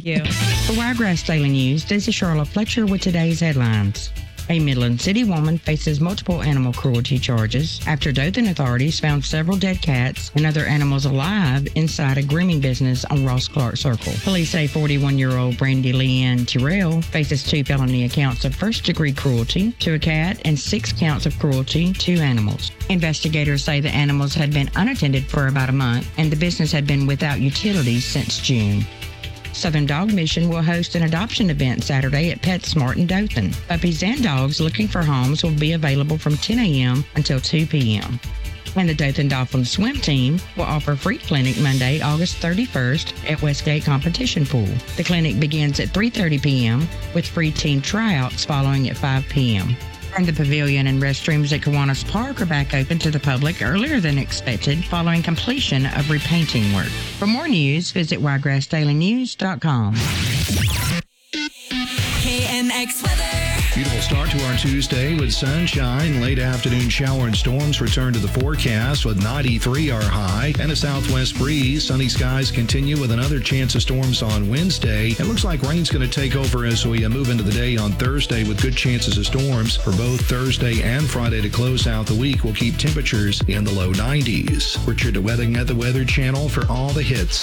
you. For Wiregrass Daily News, this is Charlotte Fletcher with today's headlines. A Midland City woman faces multiple animal cruelty charges after Dothan authorities found several dead cats and other animals alive inside a grooming business on Ross Clark Circle. Police say 41-year-old Brandy Leanne Terrell faces 2 felony accounts of first-degree cruelty to a cat and 6 counts of cruelty to animals. Investigators say the animals had been unattended for about a month and the business had been without utilities since June. Southern Dog Mission will host an adoption event Saturday at PetSmart in Dothan. Puppies and dogs looking for homes will be available from 10 a.m. until 2 p.m. And the Dothan Dolphins swim team will offer a free clinic Monday, August 31st at Westgate Competition Pool. The clinic begins at 3:30 p.m. with free team tryouts following at 5 p.m. And the pavilion and restrooms at Kiwanis Park are back open to the public earlier than expected following completion of repainting work. For more news, visit wiregrassdailynews.com. KNX weather. Beautiful start to our Tuesday with sunshine. Late afternoon shower and storms return to the forecast with 93 our high and a southwest breeze. Sunny skies continue with another chance of storms on Wednesday. It looks like rain's going to take over as we move into the day on Thursday with good chances of storms. For both Thursday and Friday to close out the week, we'll keep temperatures in the low 90s. Richard DeWetting at the Weather Channel for all the hits.